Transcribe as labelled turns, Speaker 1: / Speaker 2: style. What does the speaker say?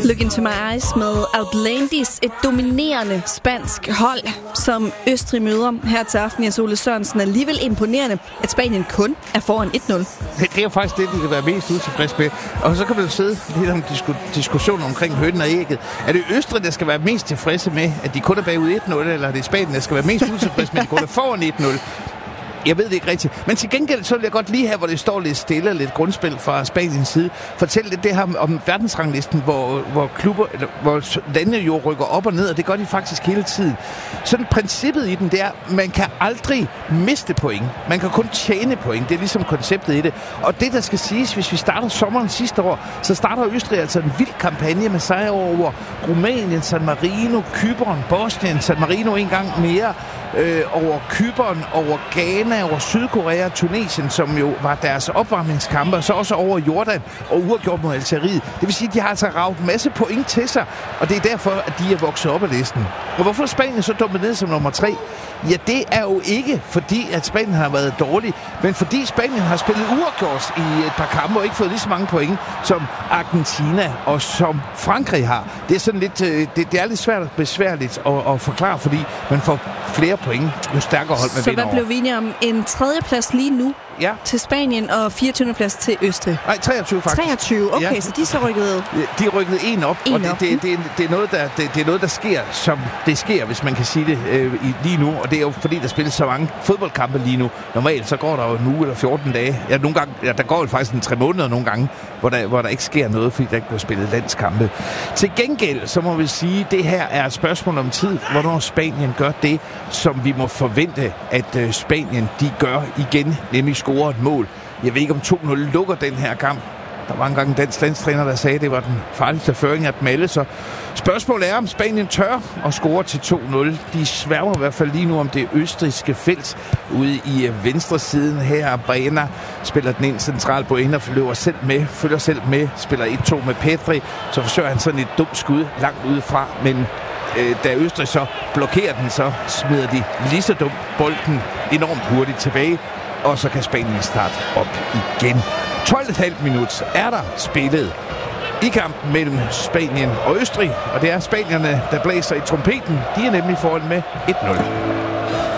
Speaker 1: Look Into My Eyes med Outlandis, et dominerende spansk hold, som Østrig møder her til aften. Jens Ole Sørensen, alligevel imponerende, at Spanien kun er foran 1-0.
Speaker 2: Det er jo faktisk det, de kan være mest utilfreds med. Og så kan man jo sidde lidt om diskussioner omkring hønen og ægget. Er det Østrig, der skal være mest tilfredse med, at de kun er bagud 1-0, eller er det Spanien, der skal være mest utilfredse med, at de kun er foran 1-0? Jeg ved det ikke rigtigt. Men til gengæld så vil jeg godt lige her, hvor det står lidt stille, lidt grundspil fra Spaniens side, fortælle lidt det her om verdensranglisten, hvor klubber, eller hvor landene jo rykker op og ned, og det gør de faktisk hele tiden. Sådan princippet i den, det er, man kan aldrig miste point. Man kan kun tjene point. Det er ligesom konceptet i det. Og det, der skal siges, hvis vi starter sommeren sidste år, så starter Østrig altså en vild kampagne med sejre over Rumænien, San Marino, Cypern, Bosnien, San Marino en gang mere, over Cypern, over Ghana, over Sydkorea, Tunesien, som jo var deres opvarmningskampe, og så også over Jordan og uafgjort mod Algeriet. Det vil sige, at de har altså ravet en masse point til sig, og det er derfor, at de er vokset op af listen. Og hvorfor Spanien så dumpet ned som nummer 3? Ja, det er jo ikke fordi, at Spanien har været dårlig, men fordi Spanien har spillet uafgjort i et par kampe og ikke fået lige så mange point, som Argentina og som Frankrig har. Det er sådan lidt, det er lidt svært og besværligt at forklare, fordi man får flere point, jo stærkere hold man vinder over.
Speaker 1: Så hvad blev vi enige om? En 3. plads lige nu til Spanien og 24. plads til Østrig?
Speaker 2: Nej, 23 faktisk.
Speaker 1: 23, okay, ja. Så de er så rykket...
Speaker 2: De er rykket en op, og det er noget, der sker, som det sker, hvis man kan sige det lige nu. Og det er jo fordi, der spilles så mange fodboldkampe lige nu. Normalt så går der jo en uge eller 14 dage. Ja, nogle gange, der går jo faktisk en 3 måneder nogle gange, hvor der ikke sker noget, fordi der ikke bliver spillet landskampe. Til gengæld, så må vi sige, at det her er et spørgsmål om tid, hvornår Spanien gør det, som vi må forvente, at Spanien de gør igen, nemlig score et mål. Jeg ved ikke, om 2-0 lukker den her kamp. Der var engang en dansk landstræner, der sagde, at det var den farligste føring at melde. Så spørgsmålet er, om Spanien tør at score til 2-0. De sværger i hvert fald lige nu om det østrigske felt ude i venstre siden her. Baena spiller den ind centralt på ind og følger selv med, spiller 1-2 med Pedri. Så forsøger han sådan et dumt skud langt udefra, men da Østrig så blokerer den, så smider de lige så dumt bolden enormt hurtigt tilbage, og så kan Spanien starte op igen. 12,5 minutter er der spillet i kampen mellem Spanien og Østrig, og det er spanierne, der blæser i trompeten. De er nemlig foran med 1-0.